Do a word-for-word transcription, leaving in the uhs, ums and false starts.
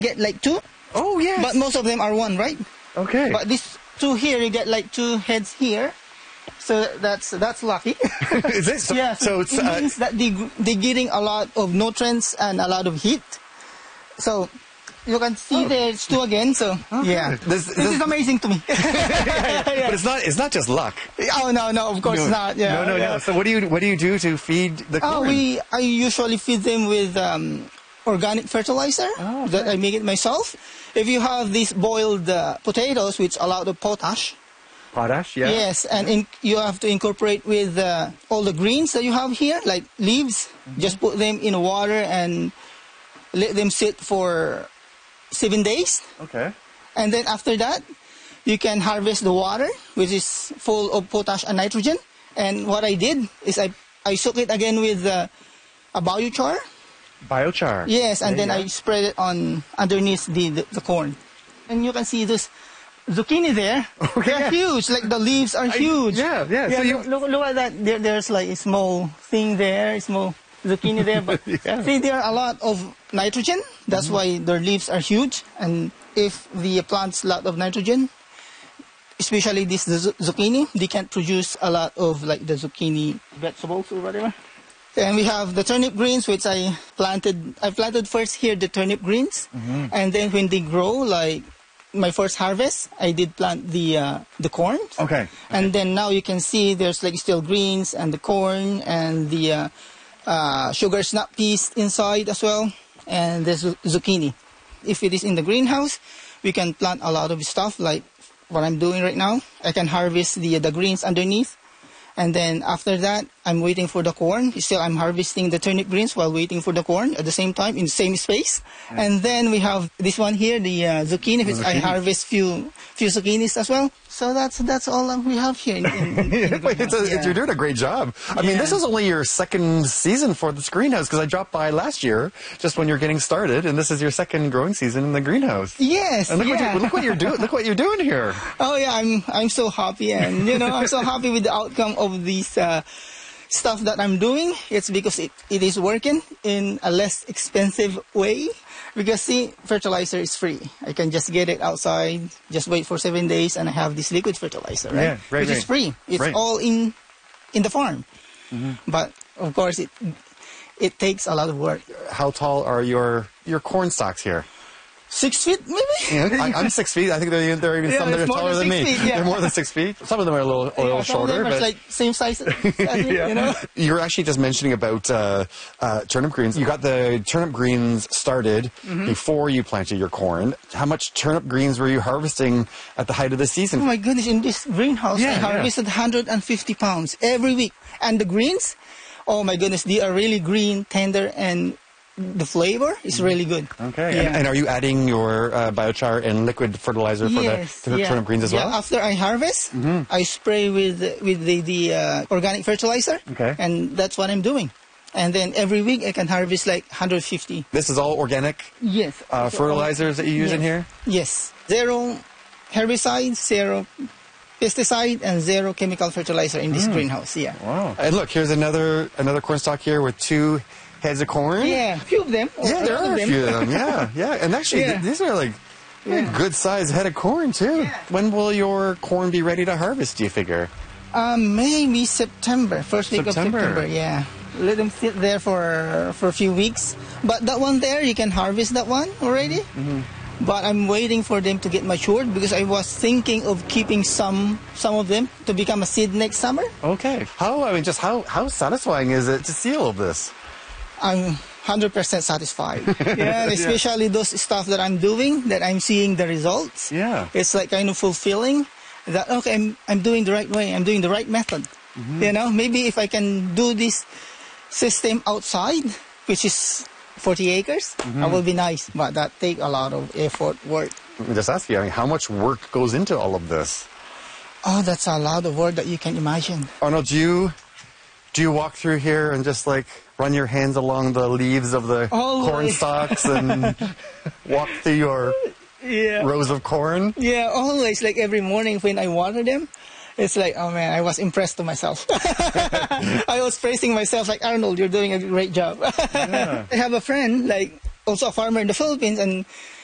get like two. Oh, yes. But most of them are one, right? Okay. But these two here, you get like two heads here. So that's that's lucky. Is it? So, yeah, so, so it's, it uh, means that they, they're getting a lot of nutrients and a lot of heat. So you can see oh. there's two again. So okay. yeah, this, this, this is amazing to me. yeah. But it's not it's not just luck. Oh no, no, of course no, not. Yeah, no, no, yeah. no. So what do you what do you do to feed the corn? Oh, we I usually feed them with um, organic fertilizer oh, okay. that I make it myself. If you have these boiled uh, potatoes, which a lot of potash. Potash, yeah. Yes, and in, you have to incorporate with uh, all the greens that you have here, like leaves. Mm-hmm. Just put them in water and let them sit for seven days. Okay. And then after that, you can harvest the water, which is full of potash and nitrogen. And what I did is I, I soak it again with uh, a biochar. Biochar. Yes, and there then I spread it on underneath the, the, the corn. And you can see this zucchini there. Okay. They're huge. Like the leaves are huge. I, yeah, yeah. yeah so you look, look at that. There, there's like a small thing there, a small zucchini there. But yeah. See, there are a lot of nitrogen. That's mm-hmm. why their leaves are huge. And if the plant's a lot of nitrogen, especially this the zucchini, they can produce a lot of like the zucchini vegetables or whatever. And we have the turnip greens, which I planted. I planted first here the turnip greens, mm-hmm. and then when they grow, like my first harvest, I did plant the uh, the corn. Okay. And okay. then now you can see there's like still greens and the corn and the uh, uh, sugar snap peas inside as well, and there's zucchini. If it is in the greenhouse, we can plant a lot of stuff like what I'm doing right now. I can harvest the the greens underneath. And then after that, I'm waiting for the corn. Still, I'm harvesting the turnip greens while waiting for the corn at the same time in the same space. Yeah. And then we have this one here, the uh, zucchini, which I harvest few few zucchinis as well. So that's that's all we have here. In, in, in it's a, yeah. You're doing a great job. I yeah. mean, this is only your second season for this greenhouse because I dropped by last year just when you're getting started, and this is your second growing season in the greenhouse. Yes. And look, yeah. what, you, look what you're doing. Look what you're doing here. Oh yeah, I'm I'm so happy, and you know I'm so happy with the outcome of these uh, stuff that I'm doing. It's because it, it is working in a less expensive way. Because see, fertilizer is free. I can just get it outside, just wait for seven days, and I have this liquid fertilizer, right? Yeah, right, Which right. is free. It's right. all in in the farm. Mm-hmm. But of course, it it takes a lot of work. How tall are your your corn stalks here? Six feet, maybe? Yeah, I, I'm six feet. I think there, there are even yeah, some that are taller than, than me. Feet, yeah. They're more than six feet. Some of them are a little, a little yeah, shorter. Some of them but are like same size as me, yeah. you know? You were actually just mentioning about uh, uh, turnip greens. You got the turnip greens started mm-hmm. before you planted your corn. How much turnip greens were you harvesting at the height of the season? Oh my goodness, in this greenhouse, yeah, I harvested yeah. one hundred fifty pounds every week. And the greens, oh my goodness, they are really green, tender, and the flavor is really good. Okay. Yeah. And, and are you adding your uh, biochar and liquid fertilizer for yes, the, the yeah. turnip greens as yeah, well? After I harvest, mm-hmm. I spray with with the, the uh, organic fertilizer. Okay. And that's what I'm doing. And then every week I can harvest like one hundred fifty. This is all organic? Yes. Uh, fertilizers that you use yes. in here? Yes. Zero herbicide, zero pesticide, and zero chemical fertilizer in this mm. greenhouse. Yeah. Wow. And look, here's another another corn stalk here with two heads of corn? Yeah, a few of them. Yeah, there are a few of them. Yeah, yeah. And actually, yeah. th these are like yeah. good-sized head of corn, too. Yeah. When will your corn be ready to harvest, do you figure? Um, maybe September, first week September. of September, yeah. Let them sit there for, for a few weeks. But that one there, you can harvest that one already. Mm-hmm. But I'm waiting for them to get matured because I was thinking of keeping some some of them to become a seed next summer. Okay. How, I mean, just how, how satisfying is it to see all of this? I'm one hundred percent satisfied. Yeah, especially yeah. those stuff that I'm doing, that I'm seeing the results. Yeah. It's like kind of fulfilling that, okay, I'm, I'm doing the right way, I'm doing the right method. Mm-hmm. You know, maybe if I can do this system outside, which is forty acres, mm-hmm. that will be nice, but that take a lot of effort, work. Let me just ask you, I mean, how much work goes into all of this? Oh, that's a lot of work that you can imagine. Arnold, do you, do you walk through here and just like run your hands along the leaves of the Always. corn stalks and walk through your yeah. rows of corn? Yeah, always. Like every morning when I water them, it's like, oh man, I was impressed to myself. I was praising myself like, Arnold, you're doing a great job. Yeah. I have a friend, like also a farmer in the Philippines, and